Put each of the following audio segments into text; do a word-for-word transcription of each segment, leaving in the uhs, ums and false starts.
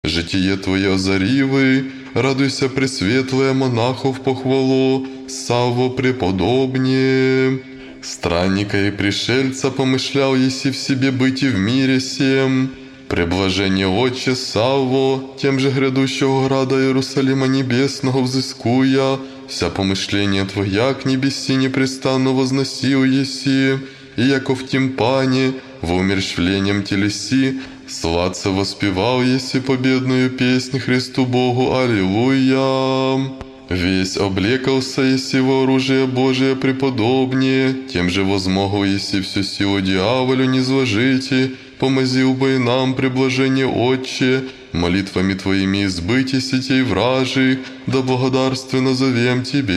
Житие Твое озаривый, радуйся, пресветлая монахов похвало, Савво преподобнее. Странника и пришельца помышлял еси в себе быть и в мире сем. Преблажение Отче Савво, тем же грядущего града Иерусалима Небесного взыскуя, вся помышления Твоя к небеси непрестанно возносил еси, и яко в тимпане, во умерщвлением телеси, сладко воспевал еси победную песнь Христу Богу, Аллилуйя. Весь облекался еси во оружие Божие преподобнее, тем же возмогл еси всю силу дьяволю низвожите, помазил бы и нам преблажение Отче, молитвами Твоими избыть сетей вражий, да благодарственно зовем Тебе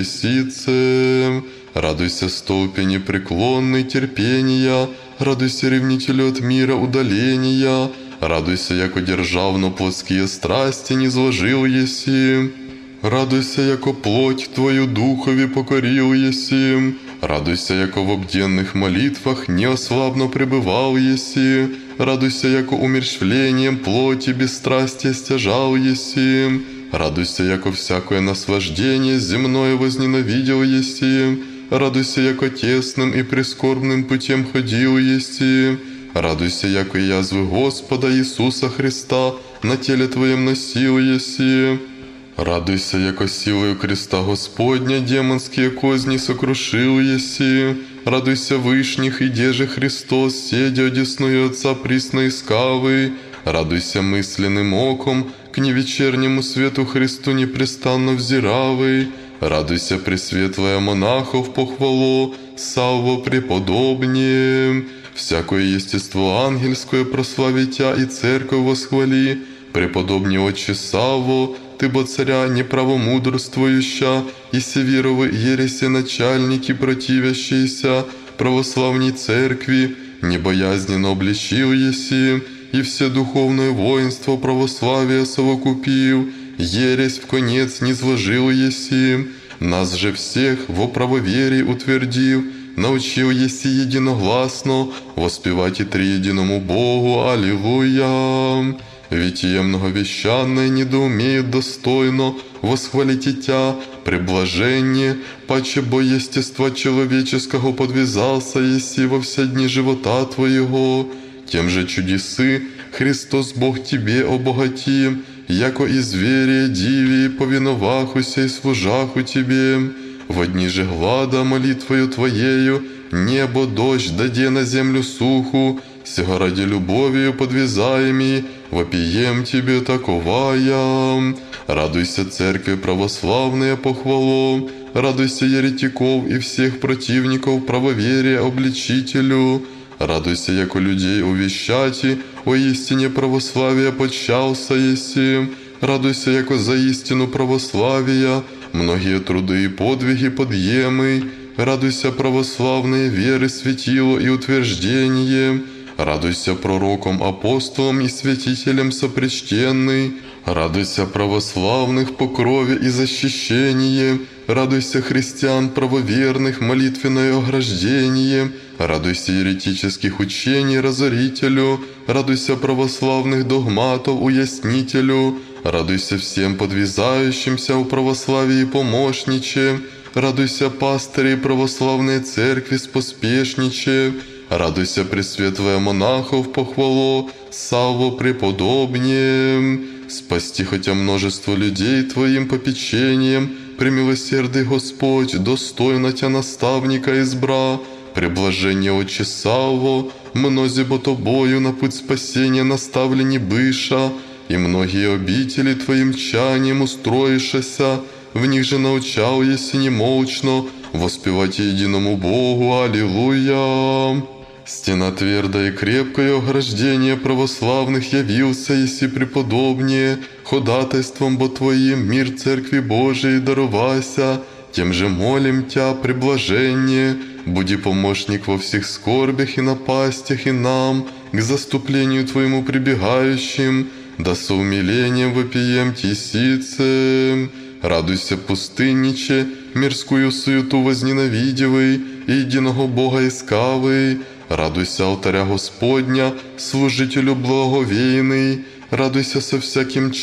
ситцем. Радуйся, столпе непреклонный терпения, радуйся, ревнителю от мира удаления, радуйся, яко державно плотские страсти низвожил еси. Радуйся, яко плоть Твою духови покорил еси. Радуйся, яко в обденных молитвах неослабно пребывал еси. Радуйся, яко умерщвлением плоти бесстрастия стяжал еси. Радуйся, яко всякое наслаждение земное возненавидел еси. Радуйся, яко тесным и прискорбным путем ходил еси. Радуйся, яко язвы Господа Иисуса Христа на теле Твоем носил еси. Радуйся, яко силою креста Господня демонские козни сокрушил еси. Радуйся, вышних, и деже Христос, седя одесную Отца присно искавый. Радуйся мысленным оком, к невечернему свету Христу непрестанно взиравый. Радуйся, пресветлая монахов похвало, Савво преподобнее. Всякое естество ангельское прослави Тя и церковь восхвали. Преподобнее Отче Савво, Ты бо царя неправомудрствующа, и севировы ереси начальники противящиеся православней церкви, небоязненно обличил еси, и все духовное воинство православия совокупил, ересь в конец низложил еси, нас же всех во правоверии утвердив, научил еси единогласно воспевать и триединому Богу, Аллилуйя. Ведь я многовещанное недоумеет достойно восхвалить Тя, преблажение, паче бо естества человеческого подвязался еси во все дни живота Твоего. Тем же чудесы Христос Бог Тебе обогати, яко и звери, диви, повиновахуся и служаху Тебе. Во дни же глада молитвою Твоею небо дождь даде на землю суху, сего ради любовью подвязаеми, вопием Тебе таковая. Радуйся, церковь православная похвало, радуйся, еретиков и всех противников правоверия обличителю. Радуйся, яко людей увещати, о истине православия подчался еси. Радуйся, яко за истину православия многие труды и подвиги подъемы. Радуйся, православные веры светило и утверждение. Радуйся, пророком, апостолом и святителем сопричтенный. Радуйся, православных по крови и защищение. Радуйся, христиан правоверных, молитвенное ограждение. Радуйся, еретических учений разорителю. Радуйся, православных догматов уяснителю. Радуйся всем подвязающимся у православии помощниче. Радуйся, пастыри православной церкви споспешниче. Радуйся, пресветлая монахов похвало, Савво преподобнее. Спасти хотя множество людей Твоим попечением, премилосердый Господь, достойно Тя наставника избра. Преблажение Отче Савво, мнози бо Тобою на путь спасения наставлени быша, и многие обители Твоим чанием устроишася, в них же научал еси немолчно воспевать единому Богу, Аллилуйя. Стена твердая и крепкое ограждение православных явился еси преподобнее, ходатайством бо Твоим мир Церкви Божией даровася, тем же молим Тя, преблажение, буди помощник во всех скорбях и напастях и нам, к заступлению Твоему прибегающим, да со умилением вопием Тисице. Радуйся, пустынниче, мирскую суету возненавидевый, и единого Бога искавый. Радуйся, алтаря Господня, служителю благовейный. радуйся со всяким